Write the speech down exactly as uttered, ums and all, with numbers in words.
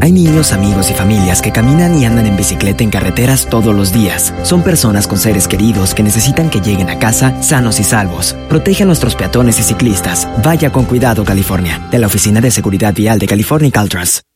Hay niños, amigos y familias que caminan y andan en bicicleta en carreteras todos los días. Son personas con seres queridos que necesitan que lleguen a casa sanos y salvos. Protege a nuestros peatones y ciclistas. Vaya con cuidado, California. De la Oficina de Seguridad Vial de California y Caltrans.